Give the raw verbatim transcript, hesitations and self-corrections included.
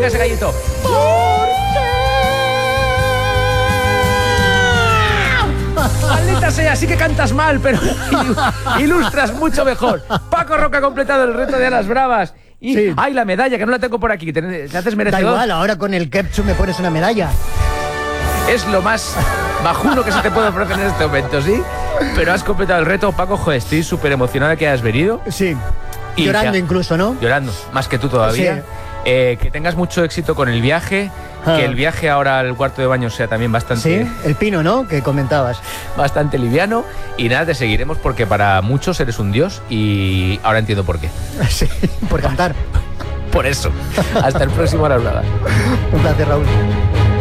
Venga ese gallito. Maldita sea, sí que cantas mal, pero ilustras mucho mejor. Paco Roca ha completado el reto de Alas Bravas. Y, sí. Ay, la medalla, que no la tengo por aquí. ¿Te, te haces merecedor? Da igual, ahora con el ketchup me pones una medalla. Es lo más bajuno que se te puede ofrecer en este momento, ¿sí? Pero has completado el reto, Paco. Joder, estoy súper emocionado de que hayas venido. Sí. Y llorando ya, incluso, ¿no? Llorando, más que tú todavía. Sí. Eh, que tengas mucho éxito con el viaje. Ah. Que el viaje ahora al cuarto de baño sea también bastante... Sí, el pino, ¿no? Que comentabas. Bastante liviano. Y nada, te seguiremos porque para muchos eres un dios y ahora entiendo por qué. Sí, por cantar. Por eso. Hasta el próximo Alas Bravas. Un placer, Raúl.